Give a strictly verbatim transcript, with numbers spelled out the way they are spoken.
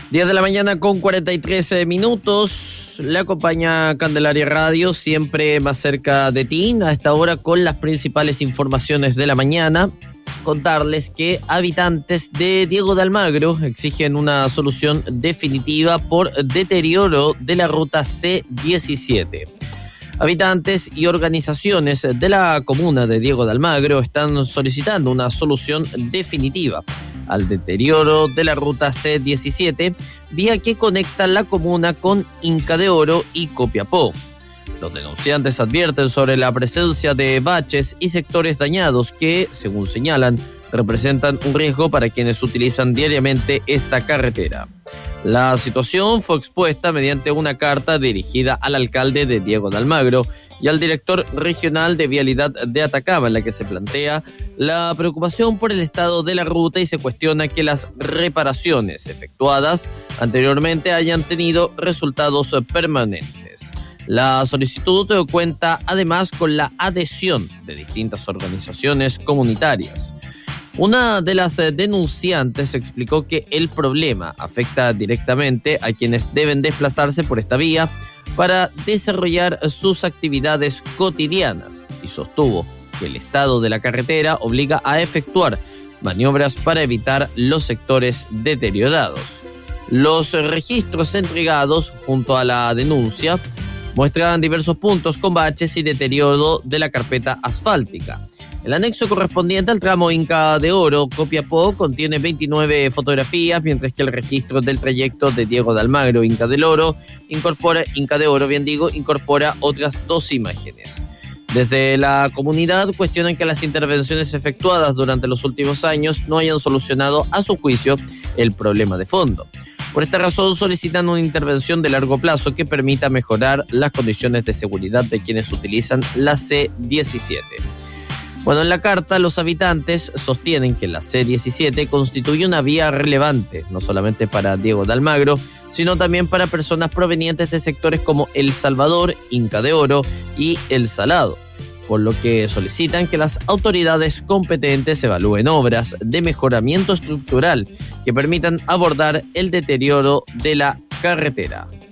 diez de la mañana con cuarenta y tres minutos. Le acompaña Candelaria Radio, siempre más cerca de ti, a esta hora con las principales informaciones de la mañana. Contarles que habitantes de Diego de Almagro exigen una solución definitiva por deterioro de la ruta C diecisiete. Habitantes y organizaciones de la comuna de Diego de Almagro están solicitando una solución definitiva al deterioro de la ruta C diecisiete, vía que conecta la comuna con Inca de Oro y Copiapó. Los denunciantes advierten sobre la presencia de baches y sectores dañados que, según señalan, representan un riesgo para quienes utilizan diariamente esta carretera. La situación fue expuesta mediante una carta dirigida al alcalde de Diego de Almagro y al director regional de Vialidad de Atacama, en la que se plantea la preocupación por el estado de la ruta y se cuestiona que las reparaciones efectuadas anteriormente hayan tenido resultados permanentes. La solicitud cuenta además con la adhesión de distintas organizaciones comunitarias. Una de las denunciantes explicó que el problema afecta directamente a quienes deben desplazarse por esta vía para desarrollar sus actividades cotidianas y sostuvo que el estado de la carretera obliga a efectuar maniobras para evitar los sectores deteriorados. Los registros entregados junto a la denuncia muestran diversos puntos con baches y deterioro de la carpeta asfáltica. El anexo correspondiente al tramo Inca de Oro, Copiapó, contiene veintinueve fotografías, mientras que el registro del trayecto de Diego de Almagro, Inca del Oro, incorpora, Inca de Oro, bien digo, incorpora otras dos imágenes. Desde la comunidad cuestionan que las intervenciones efectuadas durante los últimos años no hayan solucionado, a su juicio, el problema de fondo. Por esta razón solicitan una intervención de largo plazo que permita mejorar las condiciones de seguridad de quienes utilizan la C diecisiete. Bueno, en la carta los habitantes sostienen que la C diecisiete constituye una vía relevante, no solamente para Diego de Almagro, sino también para personas provenientes de sectores como El Salvador, Inca de Oro y El Salado, por lo que solicitan que las autoridades competentes evalúen obras de mejoramiento estructural que permitan abordar el deterioro de la carretera.